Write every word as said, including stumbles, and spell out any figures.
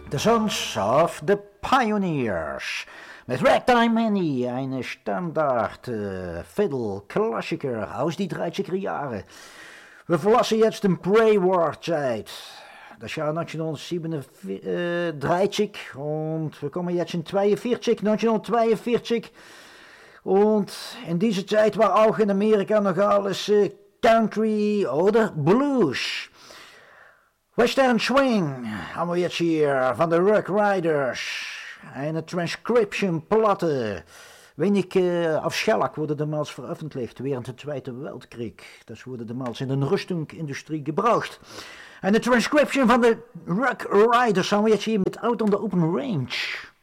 The Sons of the Pioneers. Mit Ragtime Annie, eine Standard äh, Fiddle-Klassiker aus die dreißiger Jahre. Wir verlassen jetzt den Pre-War-Zeit. Das Jahr neunzehnhundertsiebenunddreißig und wir kommen jetzt in zweiundvierzig, neunzehnhundertzweiundvierzig. Und in dieser Zeit war auch in Amerika noch alles äh, Country oder Blues. Western Swing haben wir jetzt hier von den Ruck Riders. Eine Transcription-Platte. Wenig äh, auf Shellac wurde damals veröffentlicht während der Zweiten Weltkrieg. Das wurde damals in der Rüstungsindustrie gebraucht. Eine Transcription von den Ruck Riders haben wir jetzt hier mit Out on the Open Range.